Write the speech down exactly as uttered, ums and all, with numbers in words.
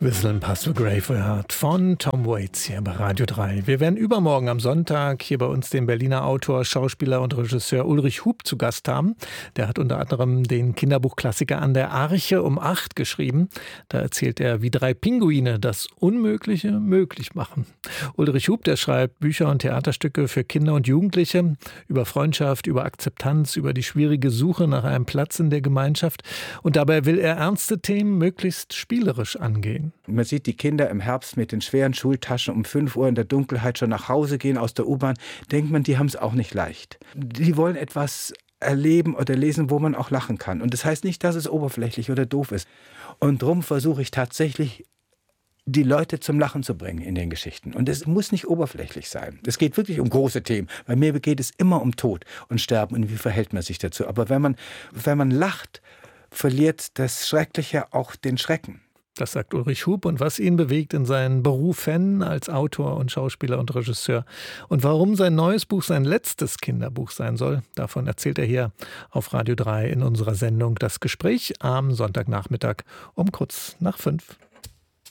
Whistling Past the Graveyard von Tom Waits hier bei Radio drei. Wir werden übermorgen am Sonntag hier bei uns den Berliner Autor, Schauspieler und Regisseur Ulrich Huub zu Gast haben. Der hat unter anderem den Kinderbuchklassiker An der Arche um acht geschrieben. Da erzählt er, wie drei Pinguine das Unmögliche möglich machen. Ulrich Huub, der schreibt Bücher und Theaterstücke für Kinder und Jugendliche über Freundschaft, über Akzeptanz, über die schwierige Suche nach einem Platz in der Gemeinschaft. Und dabei will er ernste Themen möglichst spielerisch angehen. Man sieht die Kinder im Herbst mit den schweren Schultaschen um fünf Uhr in der Dunkelheit schon nach Hause gehen aus der U-Bahn. Denkt man, die haben es auch nicht leicht. Die wollen etwas erleben oder lesen, wo man auch lachen kann. Und das heißt nicht, dass es oberflächlich oder doof ist. Und darum versuche ich tatsächlich, die Leute zum Lachen zu bringen in den Geschichten. Und es muss nicht oberflächlich sein. Es geht wirklich um große Themen. Bei mir geht es immer um Tod und Sterben und wie verhält man sich dazu. Aber wenn man, wenn man lacht, verliert das Schreckliche auch den Schrecken. Das sagt Ulrich Huub und was ihn bewegt in seinen Berufen als Autor und Schauspieler und Regisseur. Und warum sein neues Buch sein letztes Kinderbuch sein soll, davon erzählt er hier auf Radio drei in unserer Sendung Das Gespräch am Sonntagnachmittag um kurz nach fünf.